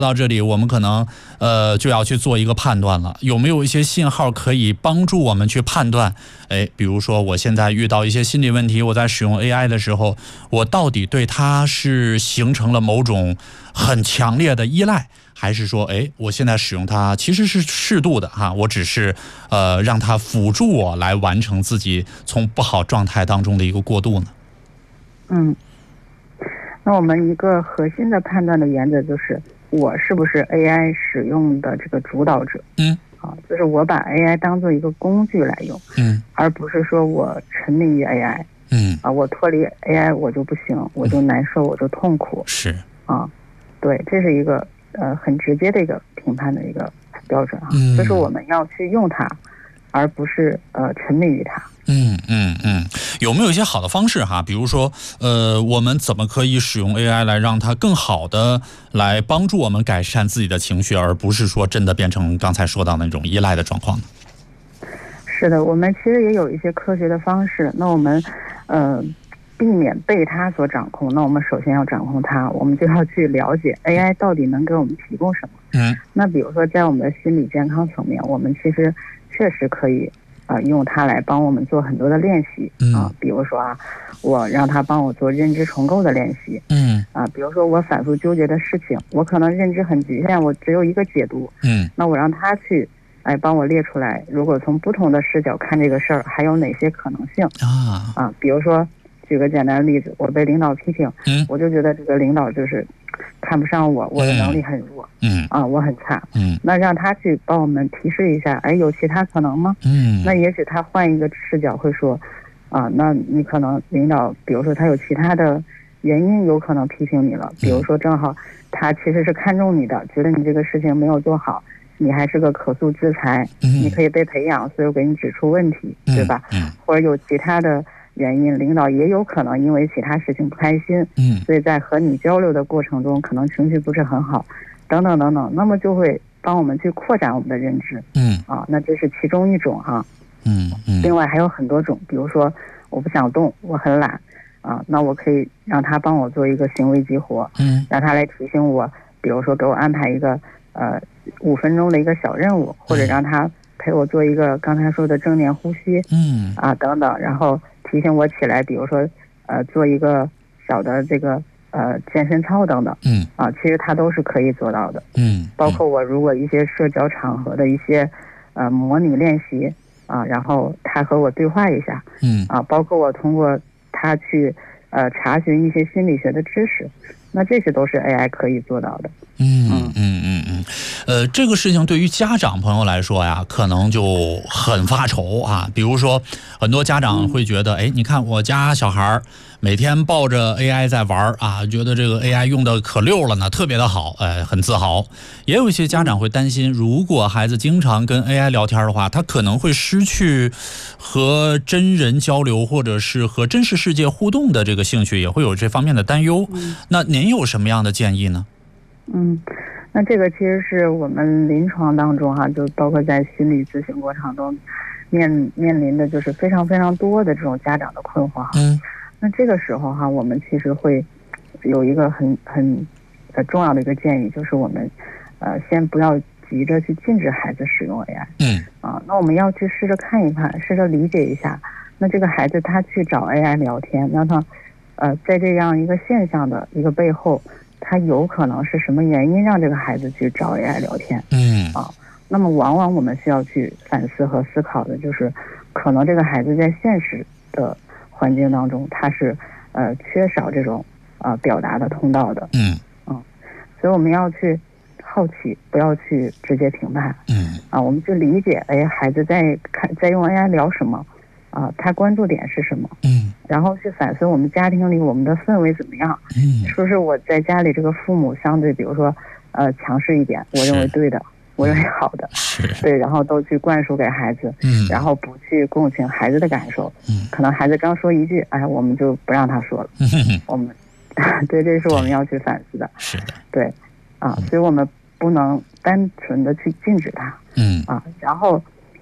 到这里，我们可能就要去做一个判断了，有没有一些信号可以帮助我们去判断？比如说我现在遇到一些心理问题，我在使用 AI 的时候，我到底对它是形成了某种很强烈的依赖，还是说，我现在使用它其实是适度的哈，我只是让它辅助我来完成自己从不好状态当中的一个过渡呢？ 那我们一个核心的判断的原则就是，我是不是 AI 使用的这个主导者？就是我把 AI 当做一个工具来用，而不是说我沉迷于 AI，我脱离 AI 我就不行，我就难受，我就痛苦。 是对，这是一个很直接的一个评判的一个标准就是我们要去用它，而不是沉迷于它。 有没有一些好的方式哈？比如说，我们怎么可以使用 AI 来让它更好的来帮助我们改善自己的情绪，而不是说真的变成刚才说到那种依赖的状况呢？ 是的，我们其实也有一些科学的方式。那我们避免被它所掌控，那我们首先要掌控它，我们就要去了解 AI 到底能给我们提供什么。那比如说在我们的心理健康层面，我们其实确实可以用它来帮我们做很多的练习比如说我让它帮我做认知重构的练习，比如说我反复纠结的事情，我可能认知很局限，我只有一个解读，那我让它去帮我列出来，如果从不同的视角看这个事儿，还有哪些可能性比如说举个简单的例子，我被领导批评，我就觉得这个领导就是看不上我，我的能力很弱，我很差，那让他去帮我们提示一下，有其他可能吗？那也许他换一个视角会说，那你可能领导，比如说他有其他的原因，有可能批评你了，比如说正好他其实是看中你的，觉得你这个事情没有做好，你还是个可塑之才，你可以被培养，所以我给你指出问题，对吧？或者有其他的原因，领导也有可能因为其他事情不开心，所以在和你交流的过程中可能情绪不是很好，等等等等，那么就会帮我们去扩展我们的认知，那这是其中一种另外还有很多种，比如说我不想动，我很懒那我可以让他帮我做一个行为激活，让他来提醒我，比如说给我安排一个5分钟的一个小任务，或者让他陪我做一个刚才说的正念呼吸，等等，然后提醒我起来，比如说做一个小的这个健身操等等，其实它都是可以做到的，包括我如果一些社交场合的一些模拟练习然后他和我对话一下，包括我通过他去查询一些心理学的知识，那这些都是 AI 可以做到的。 这个事情对于家长朋友来说呀，可能就很发愁比如说，很多家长会觉得，你看我家小孩每天抱着 AI 在玩觉得这个 AI 用的可溜了呢，特别的好，很自豪。也有一些家长会担心，如果孩子经常跟 AI 聊天的话，他可能会失去和真人交流或者是和真实世界互动的这个兴趣，也会有这方面的担忧。那您有什么样的建议呢？ 那这个其实是我们临床当中就包括在心理咨询过程中面临的就是非常非常多的这种家长的困惑那这个时候我们其实会有一个很重要的一个建议，就是我们先不要急着去禁止孩子使用 AI，那我们要去试着看一看，试着理解一下，那这个孩子他去找 AI 聊天，让他在这样一个现象的一个背后，他有可能是什么原因让这个孩子去找 AI 聊天？那么往往我们需要去反思和思考的就是，可能这个孩子在现实的环境当中，他是缺少这种表达的通道的。所以我们要去好奇，不要去直接评判。我们去理解，孩子在用 AI 聊什么？他关注点是什么？然后去反思我们家庭里我们的氛围怎么样？是不是我在家里这个父母相对，比如说强势一点，我认为对的，我认为好的，对，然后都去灌输给孩子，然后不去共情孩子的感受，可能孩子刚说一句，我们就不让他说了，我们对，这是我们要去反思的， 是的， 对，所以我们不能单纯的去禁止他，然后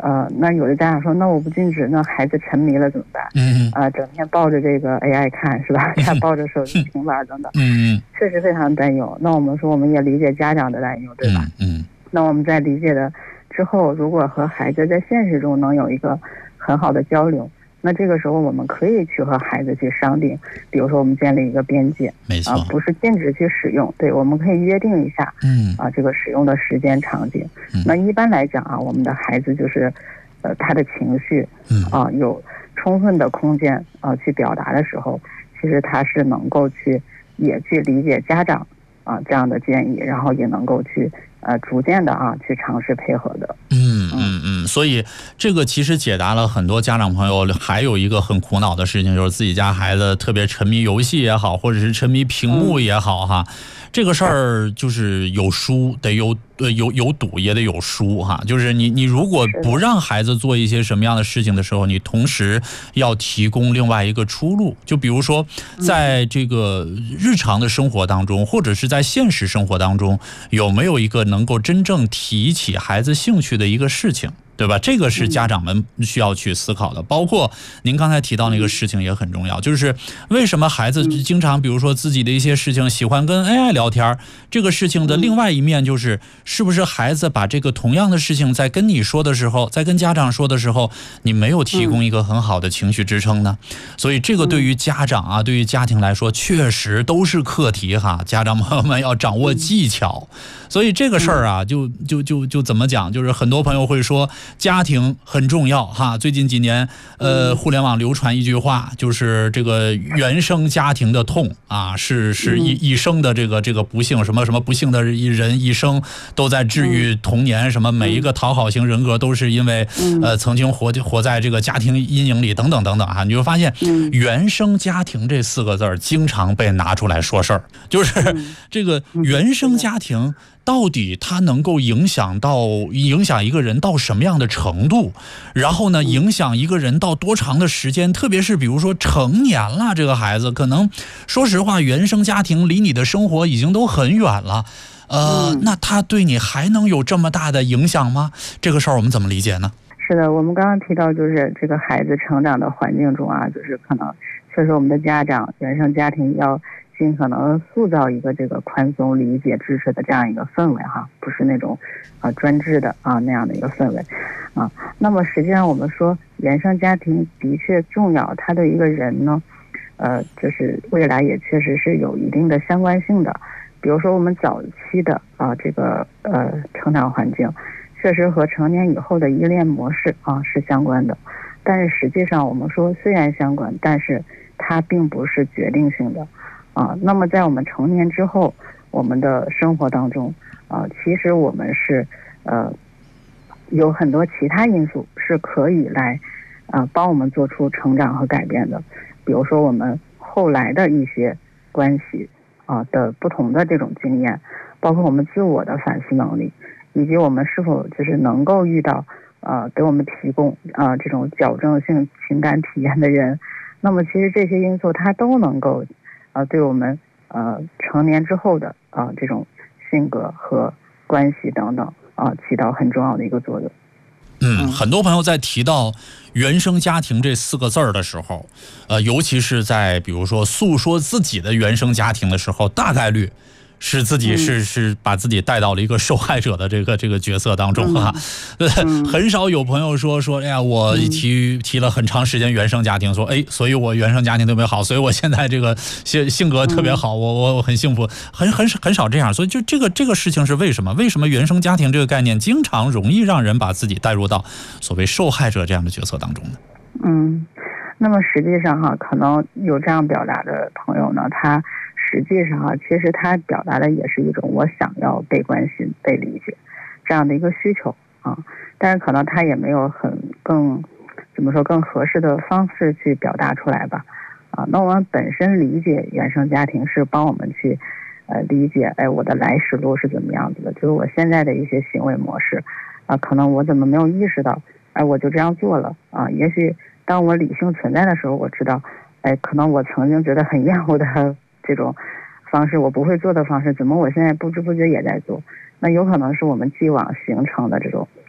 那有的家长说，那我不禁止，那孩子沉迷了怎么办？整天抱着这个 AI 看是吧？他抱着手机、平板等等，确实非常担忧。那我们说，我们也理解家长的担忧，对吧？那我们在理解的之后，如果和孩子在现实中能有一个很好的交流，那这个时候我们可以去和孩子去商定，比如说我们建立一个边界， 没错， 不是禁止去使用，对，我们可以约定一下，这个使用的时间场景。那一般来讲啊，我们的孩子就是，他的情绪有充分的空间去表达的时候，其实他是能够去理解家长这样的建议，然后也能够去逐渐的去尝试配合的。 所以这个其实解答了很多家长朋友还有一个很苦恼的事情，就是自己家孩子特别沉迷游戏也好，或者是沉迷屏幕也好哈，这个事儿就是有输得有赌也得有输哈，就是你如果不让孩子做一些什么样的事情的时候，你同时要提供另外一个出路。就比如说在这个日常的生活当中，或者是在现实生活当中，有没有一个能够真正提起孩子兴趣的一个事情，对吧？这个是家长们需要去思考的。包括您刚才提到那个事情也很重要，就是为什么孩子经常比如说自己的一些事情喜欢跟 AI 聊天，这个事情的另外一面就是是不是孩子把这个同样的事情在跟你说的时候，在跟家长说的时候，你没有提供一个很好的情绪支撑呢？所以这个对于家长对于家庭来说确实都是课题哈，家长朋友们要掌握技巧。所以这个事儿就怎么讲，就是很多朋友会说家庭很重要哈。最近几年互联网流传一句话，就是这个原生家庭的痛是一生的这个不幸，什么不幸的人一生都在治愈童年，什么每一个讨好型人格都是因为曾经活在这个家庭阴影里等等等等你就发现原生家庭这4个字经常被拿出来说事儿，就是这个原生家庭到底它能够影响一个人到什么样的程度，然后呢影响一个人到多长的时间，特别是比如说成年了，这个孩子可能说实话原生家庭离你的生活已经都很远了，那他对你还能有这么大的影响吗？这个事儿我们怎么理解呢？ 是的，我们刚刚提到就是这个孩子成长的环境中就是可能确实我们的家长原生家庭要尽可能塑造一个这个宽松、理解、支持的这样一个氛围不是那种专制的那样的一个氛围那么实际上我们说原生家庭的确重要，它对一个人呢就是未来也确实是有一定的相关性的。比如说我们早期的这个成长环境确实和成年以后的依恋模式是相关的，但是实际上我们说虽然相关，但是它并不是决定性的那么在我们成年之后，我们的生活当中其实我们是有很多其他因素是可以来帮我们做出成长和改变的。比如说我们后来的一些关系的不同的这种经验，包括我们自我的反思能力，以及我们是否就是能够遇到给我们提供这种矫正性情感体验的人。那么其实这些因素它都能够对我们成年之后的这种性格和关系等等起到很重要的一个作用。 很多朋友在提到原生家庭这4个字的时候，尤其是在比如说诉说自己的原生家庭的时候，大概率是自己是把自己带到了一个受害者的这个角色当中很少有朋友说哎呀，我提了很长时间原生家庭，说所以我原生家庭特别好，所以我现在这个性格特别好，我很幸福，很少这样。所以就这个事情是为什么原生家庭这个概念经常容易让人把自己带入到所谓受害者这样的角色当中呢？ 那么实际上可能有这样表达的朋友呢，他实际上其实他表达的也是一种我想要被关心、被理解这样的一个需求但是可能他也没有更合适的方式去表达出来吧那我们本身理解原生家庭是帮我们去理解我的来时路是怎么样子的，就是我现在的一些行为模式可能我怎么没有意识到我就这样做了也许当我理性存在的时候，我知道可能我曾经觉得很厌恶的这种方式，我不会做的方式，怎么我现在不知不觉也在做？那有可能是我们既往形成的这种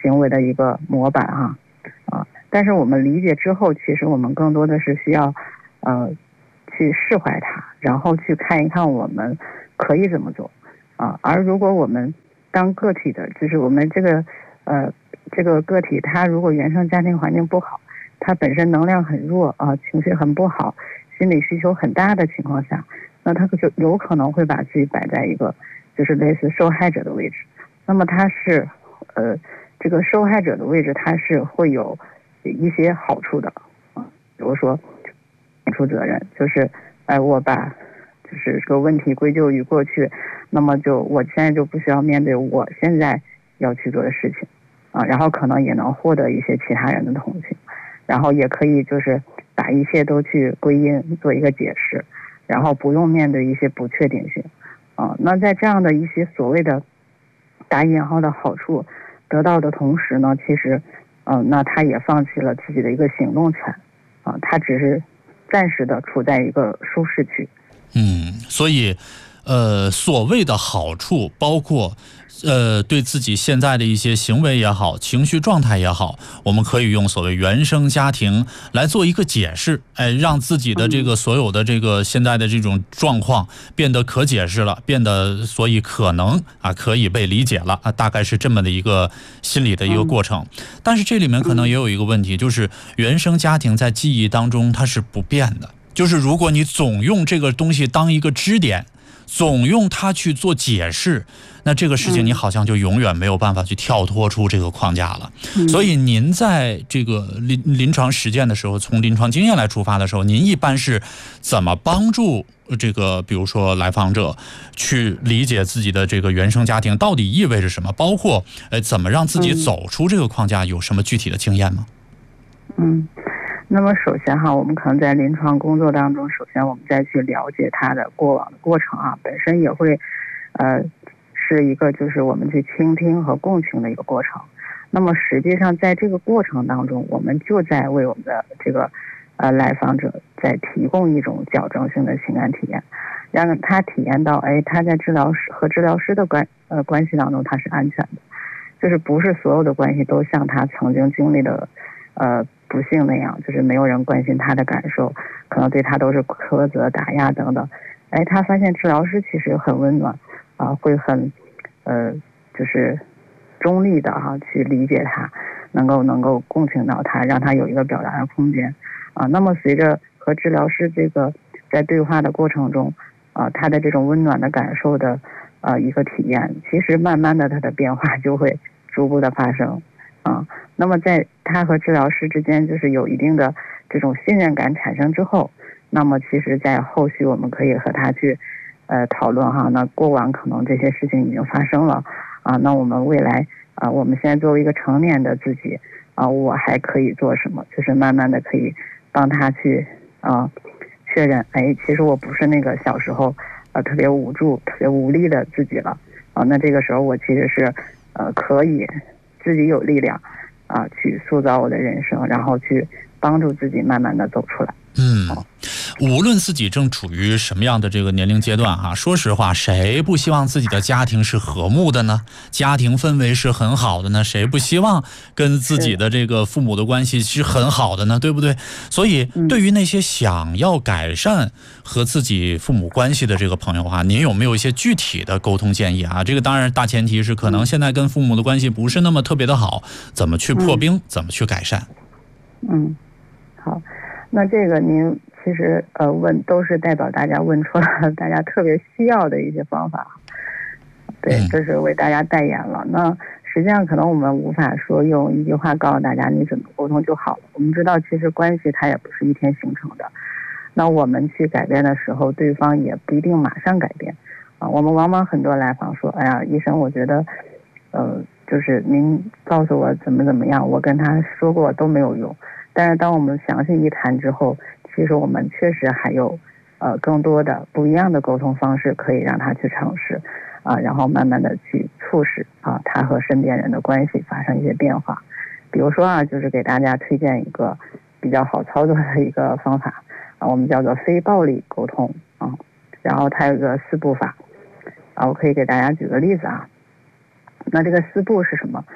行为的一个模板但是我们理解之后，其实我们更多的是需要去释怀它，然后去看一看我们可以怎么做而如果我们当个体的，就是我们这个个体，他如果原生家庭环境不好，他本身能量很弱情绪很不好，心理需求很大的情况下，那他就有可能会把自己摆在一个就是类似受害者的位置。那么他是这个受害者的位置，他是会有一些好处的比如说免除责任，就是我把就是这个问题归咎于过去，那么我现在就不需要面对我现在要去做的事情然后可能也能获得一些其他人的同情，然后也可以就是把一切都去归因做一个解释，然后不用面对一些不确定性那在这样的一些所谓的打引号的好处得到的同时呢，其实那他也放弃了自己的一个行动权他只是暂时的处在一个舒适区。 所以所谓的好处包括对自己现在的一些行为也好，情绪状态也好，我们可以用所谓原生家庭来做一个解释，让自己的这个所有的这个现在的这种状况变得可解释了，变得所以可能可以被理解了大概是这么的一个心理的一个过程。但是这里面可能也有一个问题，就是原生家庭在记忆当中它是不变的，就是如果你总用这个东西当一个支点，总用它去做解释，那这个事情你好像就永远没有办法去跳脱出这个框架了。所以您在这个临床实践的时候，从临床经验来出发的时候，您一般是怎么帮助这个比如说来访者去理解自己的这个原生家庭到底意味着什么，包括怎么让自己走出这个框架，有什么具体的经验吗？ 那么首先我们可能在临床工作当中，首先我们再去了解他的过往的过程本身也会是一个就是我们去倾听和共情的一个过程。那么实际上在这个过程当中，我们就在为我们的这个来访者在提供一种矫正性的情感体验，让他体验到他在治疗师和治疗师的关系当中他是安全的，就是不是所有的关系都像他曾经经历的不幸那样，就是没有人关心他的感受，可能对他都是苛责打压等等。他发现治疗师其实很温暖会很就是中立的去理解他，能够共情到他，让他有一个表达的空间那么随着和治疗师这个在对话的过程中他的这种温暖的感受的一个体验，其实慢慢的他的变化就会逐步的发生那么在他和治疗师之间就是有一定的这种信任感产生之后，那么其实在后续我们可以和他去讨论那过往可能这些事情已经发生了那我们未来我们现在作为一个成年的自己我还可以做什么，就是慢慢的可以帮他去确认其实我不是那个小时候特别无助特别无力的自己了那这个时候我其实是可以自己有力量去塑造我的人生，然后去帮助自己慢慢的走出来。 无论自己正处于什么样的这个年龄阶段说实话，谁不希望自己的家庭是和睦的呢？家庭氛围是很好的呢？谁不希望跟自己的这个父母的关系是很好的呢？对不对？所以对于那些想要改善和自己父母关系的这个朋友您有没有一些具体的沟通建议这个当然大前提是可能现在跟父母的关系不是那么特别的好，怎么去破冰，怎么去改善？ 好，那这个您其实问都是代表大家问出了大家特别需要的一些方法，对，这是为大家代言了。那实际上可能我们无法说用一句话告诉大家你怎么沟通就好了。我们知道其实关系它也不是一天形成的，那我们去改变的时候，对方也不一定马上改变我们往往很多来访说，哎呀，医生，我觉得就是您告诉我怎么样，我跟他说过都没有用。但是当我们详细一谈之后，其实我们确实还有更多的不一样的沟通方式可以让他去尝试然后慢慢的去促使他和身边人的关系发生一些变化。比如说就是给大家推荐一个比较好操作的一个方法我们叫做非暴力沟通然后它有个4步法我可以给大家举个例子那这个4步是什么？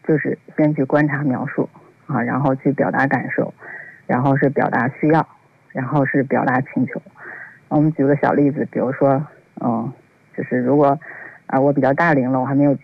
就是先去观察描述啊，然后去表达感受，然后是表达需要，然后是表达请求。我们举个小例子，比如说，就是如果我比较大龄了，我还没有